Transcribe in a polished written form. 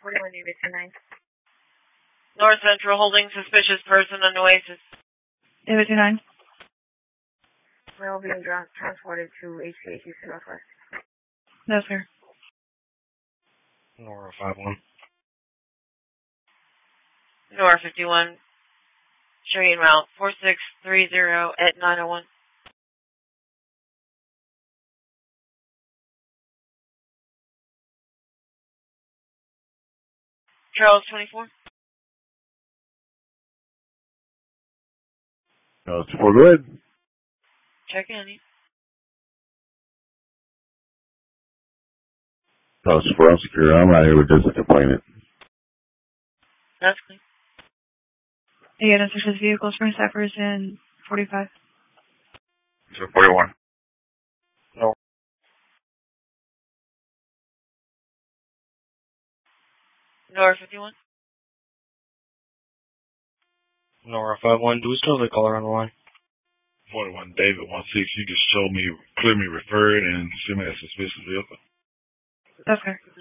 41 David 29. North Central holding suspicious person on Oasis. David 29. Will being transported to HCA Houston Northwest. No, sir. Nora 51. Nora 51. Train route 4630 at 901. Charles 24. Charles 24, go ahead. Check in. Charles 24, I'm secure. I'm not here with just a complainant. That's clean. Yeah, no suspicious vehicles from Cypress in 45. 41. No. Nora 51. Nora 51, do we still have a caller on the line? 41 David 16, you just showed me, clear me referred and send me a suspicious vehicle. That's fair.